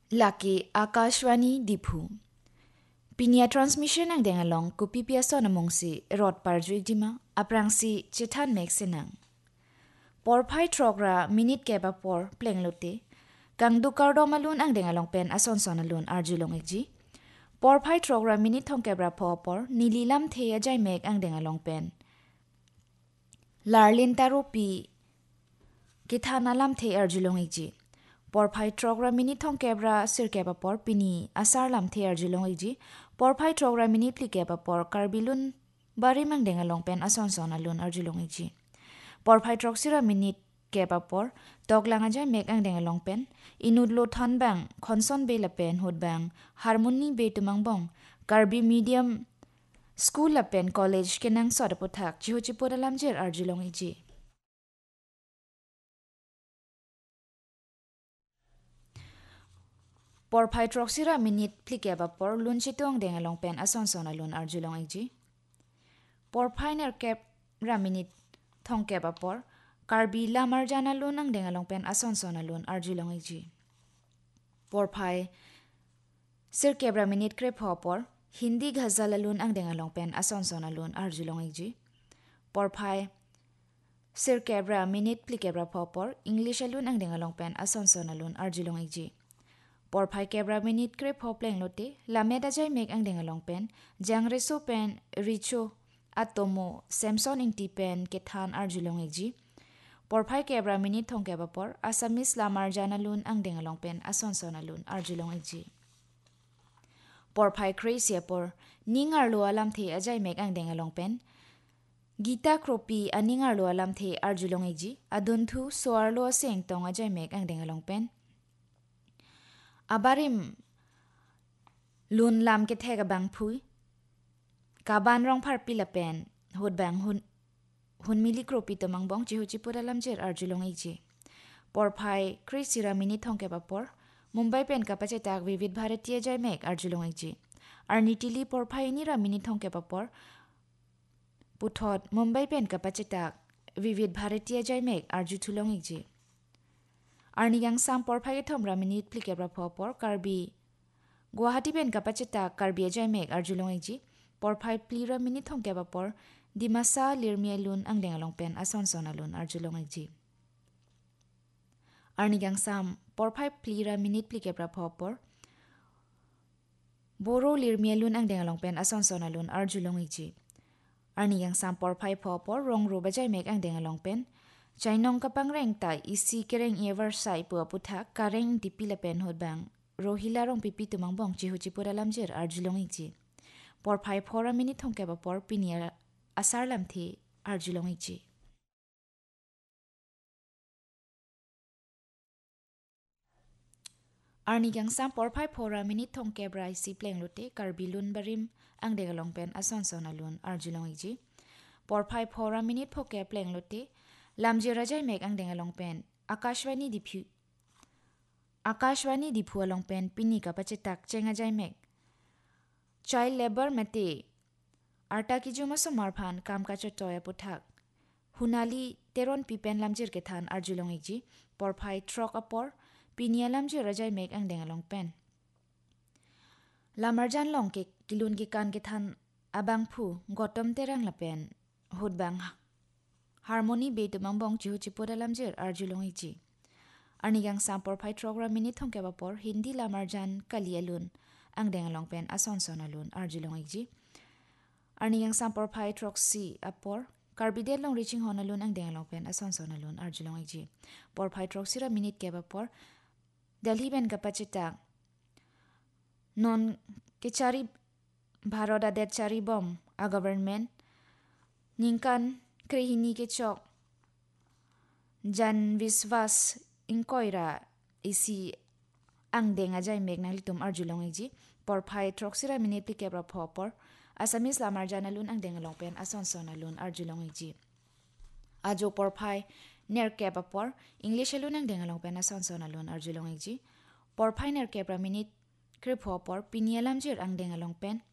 Laki Akashwani Dipu. Pinia transmission ang dengalong kupipia so namong si rod parjui jima aprang si chitan mek sinang. Por pai trogra minute keba por plenglote. Kang dukardo malun ang dengalong pen ason sonalun arjulong ekji. Por pai trogra minute thong kebra por nililam theya jai mek ang dengalong pen. Larlin tarupi kitanalam the arjulong ekji. Por pai trogra mini thong kebra sir keba por pini asar lam the arjulong ekji. Por pai trogra mini pli keba por karbilun bari mang dengalong pen ason son alun arjulong ekji. Por pai troxira mini keba por doglang ajay mek ang dengalong pen inud lo than bang konson be la pen hod bang harmony be tumang bong karbi medium school la pen college kenang soda pothak chiho dalam jer arjulong ekji. Por hydroxyra minute plikeba por lun chitong dengalong pen ason son alun arjulong ekji. Por piner cap raminit thong keba por karbi la marjana lun ang dengalong pen ason son alun arjulong ekji. Por pai sir kebra minute krep por hindi ghazal alun ang dengalong pen ason son alun arjulong ekji. Por pai sir kebra minute plikebra por english alun ang dengalong pen ason son alun arjulong ekji. Por pai kebra minute krep pleng lote la meda jai mek ang dengalong pen jang reso pen richo atomo samson ingti pen kethan arjulong ekji. Por pai kebra minute thong keba por asamis la marjana lun ang dengalong pen ason son alun arjulong ekji. Por pai crazy por ningar lo alam the ajai mek ang dengalong pen Gita kropi aningar lo alam the arjulong ekji adun thu soar lo seng tong ajai mek ang dengalong pen abarim lun lam ke thega bang phui kaban rong phar pila pen hod bang hun mili kropi to mang bong chihu chipura lam jer arjulong ekji. Por phai krisira mini thong ke por mumbai pen kapache tak vivid bharatiya jai mek arjulong ekji. Arnitili por phai ni ra mini thong ke por puthot mumbai pen kapache tak vivid bharatiya jai mek arju thulong ekji. Arnigang sam por phai thom ra mini plike bra por karbi Guwahati pen kapachita karbi ajay mek arjulong ekji. Por phai plira mini thong keba por dimasa lirmi alun ang dengalong pen ason son alun arjulong ekji. Arnigang sam por phai plira minute plike bra por boro lirmi alun ang dengalong pen ason son alun arjulong ekji. Arnigang sam por phai por rong ro bajay mek ang dengalong pen Chainong kapang reng ta isi kereng ever sai pu aputhak kareng dipila pen hod bang rohila rong pipi tumang bong chihu chipura lam jer arjulong ekji. Por phai phora mini thong keba por pinia asar lam the arjulong ekji. Arnigang sam por phai phora mini thong kebra isi pleng lote karbilun barim ang dengalong pen ason son alun arjulong ekji. Por phai phora mini phoke pleng lote lamje rajai mek ang dengalong pen Akashwani Dipu along pen pini kapachetak chenga jai mek child labor mate arta ki juma so marphan kam ka toya puthak hunali teron pipen lamjir ke than arjulong ekji. Por phai trok apor pinia lamje rajai mek ang dengalong pen lamarjan long ke kilun ki kan ke than abang phu gotom terang la pen hod bang harmony be tumang bong chihu chipoda lamjer arjulong ekji. Arnigang sam por phai trogra mini thong keba por hindi lamarjan kalialun ang dengalong pen ason son alun arjulong ekji. Arnigang sam por phai troxi apor karbide long reaching honalun ang dengalong pen ason son alun arjulong ekji. Por phai troxi ra minute keba por Delhi ben kapachita non kechari bharoda det chari bom a government ningkan krehini ke chok jan viswas inkoira isi ang denga jai mek nang litum arjulong ekji. Por phai troxira minute pi kebra por asamis lamar janalun ang dengalong pen ason son alun arjulong ekji. Ajo por phai ner keba por english alun ang dengalong pen ason son alun arjulong ekji. Por phai ner kebra minute krip por pinialam jir ang dengalong pen